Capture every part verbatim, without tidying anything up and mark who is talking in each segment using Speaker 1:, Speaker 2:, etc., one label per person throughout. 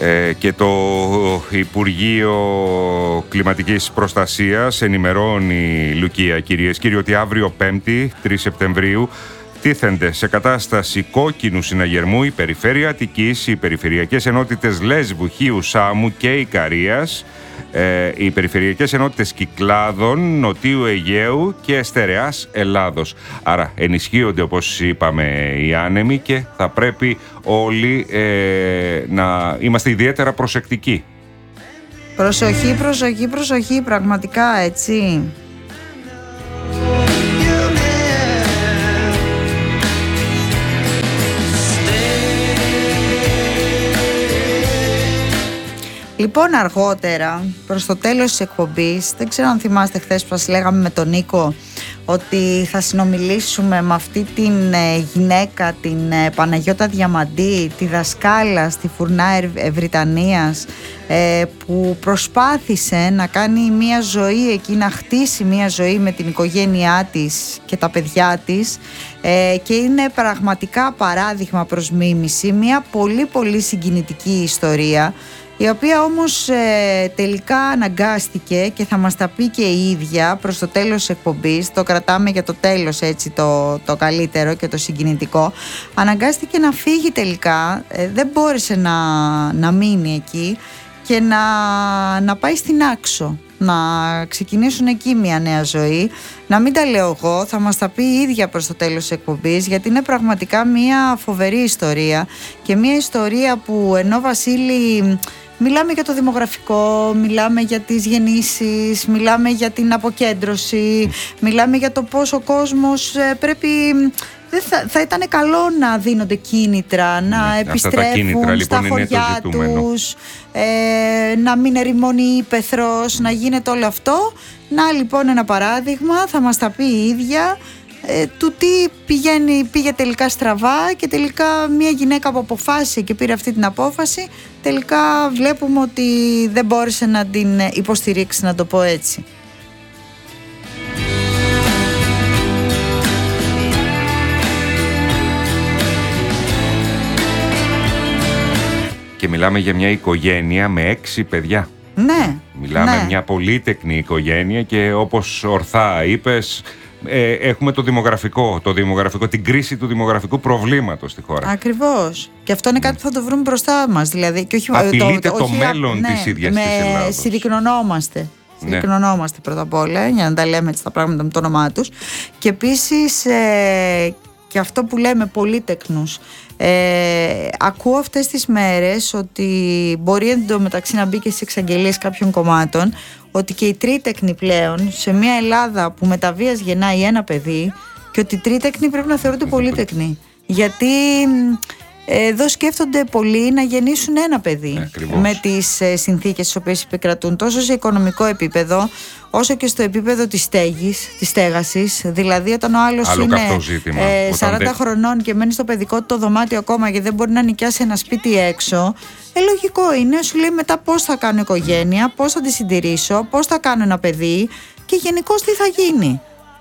Speaker 1: Και το Υπουργείο Κλιματικής Προστασίας ενημερώνει, Λουκία, κυρίες και κύριοι, ότι αύριο Πέμπτη, τρεις Σεπτεμβρίου, τίθενται σε κατάσταση κόκκινου συναγερμού η Περιφέρεια Αττικής, οι Περιφερειακές Ενότητες Λέσβου, Χίου, Σάμου και Ικαρίας, ε, οι Περιφερειακές Ενότητες Κυκλάδων, Νοτίου Αιγαίου και Στερεάς Ελλάδος. Άρα ενισχύονται, όπως είπαμε, οι άνεμοι και θα πρέπει όλοι ε, να είμαστε ιδιαίτερα προσεκτικοί.
Speaker 2: Προσοχή, προσοχή, προσοχή, πραγματικά, έτσι. Λοιπόν, αργότερα, προς το τέλος της εκπομπής, δεν ξέρω αν θυμάστε χθες που σας λέγαμε με τον Νίκο ότι θα συνομιλήσουμε με αυτή την ε, γυναίκα, την ε, Παναγιώτα Διαμαντή, τη δασκάλα στη Φουρνά Ευρυτανίας, ε, που προσπάθησε να κάνει μια ζωή εκεί, να χτίσει μια ζωή με την οικογένειά της και τα παιδιά της, ε, και είναι πραγματικά παράδειγμα προς μίμηση, μια πολύ πολύ συγκινητική ιστορία, η οποία όμως ε, τελικά αναγκάστηκε, και θα μας τα πει και η ίδια προς το τέλος της εκπομπής, το κρατάμε για το τέλος, έτσι, το, το καλύτερο και το συγκινητικό, αναγκάστηκε να φύγει τελικά, ε, δεν μπόρεσε να, να μείνει εκεί και να, να πάει στην Άξο, να ξεκινήσουν εκεί μια νέα ζωή. Να μην τα λέω εγώ, θα μας τα πει η ίδια προς το τέλος της εκπομπής, γιατί είναι πραγματικά μια φοβερή ιστορία και μια ιστορία που, ενώ, Βασίλη, μιλάμε για το δημογραφικό, μιλάμε για τις γεννήσεις, μιλάμε για την αποκέντρωση, μιλάμε για το πώς ο κόσμος πρέπει... Δεν θα, θα ήταν καλό να δίνονται κίνητρα, να ναι, επιστρέφουν κίνητρα, λοιπόν, στα χωριά τους, ε, να μην ερημώνει η ύπαιθρος, να γίνεται όλο αυτό. Να, λοιπόν, ένα παράδειγμα, θα μας τα πει η ίδια, ε, του τι πηγαίνει, πήγε τελικά στραβά, και τελικά μια γυναίκα που αποφάσισε και πήρε αυτή την απόφαση, τελικά βλέπουμε ότι δεν μπόρεσε να την υποστηρίξει, να το πω έτσι.
Speaker 1: Και μιλάμε για μια οικογένεια με έξι παιδιά.
Speaker 2: Ναι.
Speaker 1: Μιλάμε
Speaker 2: ναι.
Speaker 1: μια πολύτεκνη οικογένεια και, όπως ορθά είπες, ε, έχουμε το δημογραφικό, το δημογραφικό, την κρίση του δημογραφικού προβλήματος στη χώρα.
Speaker 2: Ακριβώς. Και αυτό είναι κάτι που θα το βρούμε μπροστά μας. Δηλαδή, και όχι,
Speaker 1: απειλείται το,
Speaker 2: το,
Speaker 1: το όχι, μέλλον ναι, της ίδιας της Ελλάδος.
Speaker 2: Συρρυκνωνόμαστε. Συρρυκνωνόμαστε ναι. πρώτα απ' όλα, για να τα λέμε έτσι τα πράγματα με το όνομά τους. Και επίσης, ε, και αυτό που λέμε πολύτεκνους, Ε, ακούω αυτές τις μέρες ότι μπορεί εντωμεταξύ να μπει και στις εξαγγελίες κάποιων κομμάτων ότι και οι τρίτεκνοι πλέον, σε μια Ελλάδα που με τα βίας γεννάει ένα παιδί, και ότι οι τρίτεκνοι πρέπει να θεωρούνται πολύτεκνοι, γιατί εδώ σκέφτονται πολλοί να γεννήσουν ένα παιδί. Ακριβώς. Με τις ε, συνθήκες τις οποίες επικρατούν, τόσο σε οικονομικό επίπεδο όσο και στο επίπεδο της στέγης, της στέγασης. Δηλαδή, όταν ο άλλος Άλλο είναι ε, σαράντα δεν... χρονών και μένει στο παιδικό του το δωμάτιο ακόμα και δεν μπορεί να νοικιάσει ένα σπίτι έξω, ε, λογικό είναι, σου λέει μετά πώς θα κάνω οικογένεια, πώς θα τη συντηρήσω, πώς θα κάνω ένα παιδί και γενικώς τι θα γίνει.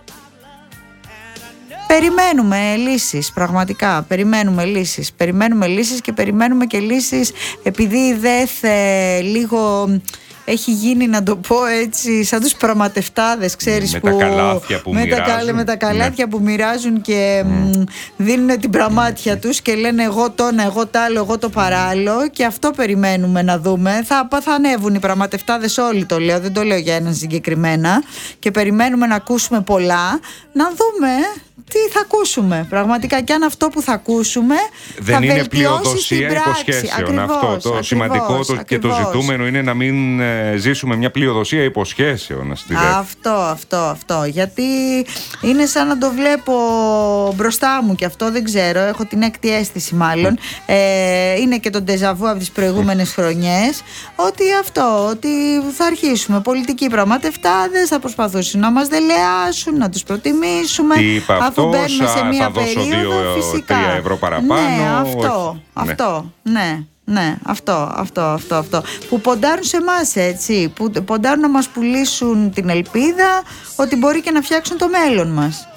Speaker 2: Περιμένουμε λύσεις, πραγματικά, περιμένουμε λύσεις, περιμένουμε λύσεις και περιμένουμε και λύσεις, επειδή η ΔΕΘ ε, λίγο έχει γίνει, να το πω έτσι, σαν τους πραγματευτάδες, ξέρεις,
Speaker 1: με
Speaker 2: που,
Speaker 1: τα καλάθια που
Speaker 2: με
Speaker 1: μοιράζουν.
Speaker 2: Τα, με τα καλάθια
Speaker 1: ναι.
Speaker 2: που μοιράζουν και mm. δίνουν την πραμάτια τους και λένε εγώ το ένα, εγώ το άλλο, εγώ το παράλληλο, και αυτό περιμένουμε να δούμε. Θα, θα ανέβουν οι πραγματευτάδες όλοι, το λέω, δεν το λέω για έναν συγκεκριμένα, και περιμένουμε να ακούσουμε πολλά, να δούμε τι θα ακούσουμε πραγματικά, και αν αυτό που θα ακούσουμε
Speaker 1: δεν
Speaker 2: θα
Speaker 1: είναι
Speaker 2: πλειοδοσία
Speaker 1: υποσχέσεων.
Speaker 2: Ακριβώς,
Speaker 1: αυτό το
Speaker 2: ακριβώς,
Speaker 1: σημαντικό
Speaker 2: ακριβώς.
Speaker 1: το, και το ζητούμενο είναι να μην ε, ζήσουμε μια πλειοδοσία υποσχέσεων στη ΔΕΘ.
Speaker 2: Αυτό, αυτό, αυτό. Γιατί είναι σαν να το βλέπω μπροστά μου, και αυτό δεν ξέρω, έχω την έκτη αίσθηση μάλλον. Mm. Ε, είναι και το ντεζαβού από τις προηγούμενες mm. χρονιές, ότι αυτό, ότι θα αρχίσουμε πολιτικοί πραγματευτάδες, θα προσπαθούσαν να μας δελεάσουν, να τους προτιμήσουμε.
Speaker 1: Τι είπα
Speaker 2: αφού
Speaker 1: αυτός,
Speaker 2: μπαίνουμε σε μια
Speaker 1: θα δώσω
Speaker 2: περίοδο, φυσικά.
Speaker 1: τρία ευρώ παραπάνω.
Speaker 2: Ναι, αυτό,
Speaker 1: όχι.
Speaker 2: αυτό, ναι. ναι. Ναι, αυτό, αυτό, αυτό, αυτό. Που ποντάρουν σε εμάς, έτσι. Που ποντάρουν να μας πουλήσουν την ελπίδα ότι μπορεί και να φτιάξουν το μέλλον μας.